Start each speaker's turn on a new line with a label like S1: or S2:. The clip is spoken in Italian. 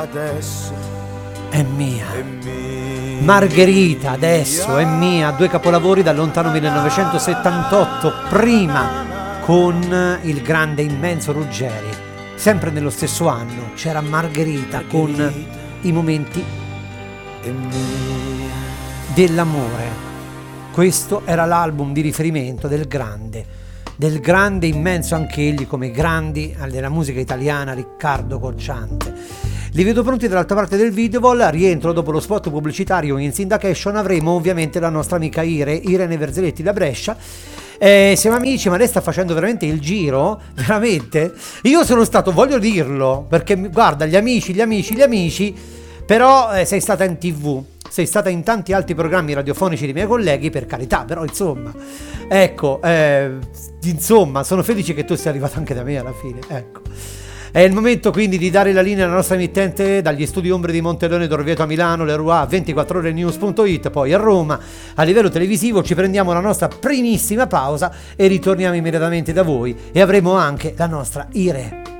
S1: Adesso
S2: è mia.
S1: è mia.
S2: Margherita adesso è mia, 2 capolavori dal lontano 1978, prima con il grande immenso Ruggeri, sempre nello stesso anno c'era Margherita con I momenti dell'amore. Questo era l'album di riferimento del grande immenso anch'egli, come grandi della musica italiana, Riccardo Cocciante. Li vedo pronti dall'altra parte del video. Al rientro dopo lo spot pubblicitario in syndication avremo ovviamente la nostra amica Irene Verzelletti da Brescia. Siamo amici, ma lei sta facendo veramente il giro, veramente. Io sono stato, voglio dirlo, perché guarda, gli amici, però sei stata in TV, sei stata in tanti altri programmi radiofonici dei miei colleghi, per carità, però insomma, ecco, insomma, sono felice che tu sia arrivata anche da me alla fine, ecco. È il momento quindi di dare la linea alla nostra emittente dagli studi Ombre di Monteleone d'Orvieto a Milano, Leroy, 24orenews.it, poi a Roma. A livello televisivo ci prendiamo la nostra primissima pausa e ritorniamo immediatamente da voi, e avremo anche la nostra Ire.